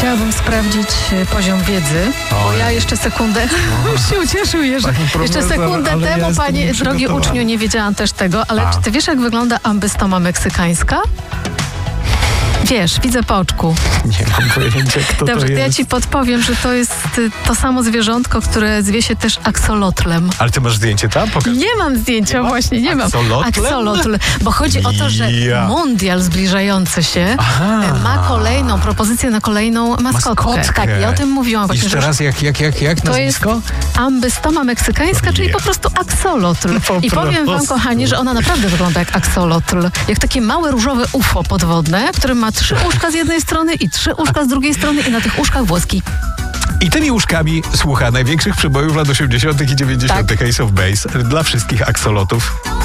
Chciałabym sprawdzić poziom wiedzy, bo ja jeszcze sekundę się ucieszył, jeszcze sekundę temu, panie drogi uczniu, nie wiedziałam też tego, ale czy ty wiesz, jak wygląda ambystoma meksykańska? Wiesz, widzę po oczku. Nie mam pojęcia, kto Dobrze, to jest. ja ci podpowiem, że to jest to samo zwierzątko, które zwie się też aksolotlem. Ale ty masz zdjęcie tam? Pokaż. Nie mam zdjęcia, właśnie, nie mam. Aksolotlem? Bo chodzi o to, że mundial zbliżający się ma kolejną propozycję na kolejną maskotkę. Tak, ja o tym mówiłam właśnie. Jeszcze raz, jak to nazwisko? jest ambystoma meksykańska, czyli po prostu aksolotl. I powiem wam, kochani, że ona naprawdę wygląda jak aksolotl. Jak takie małe różowe UFO podwodne, które ma 3 uszka z jednej strony i 3 uszka z drugiej strony i na tych uszkach włoski. I tymi uszkami słucha największych przebojów lat 80. i 90. Ace of Base dla wszystkich aksolotów.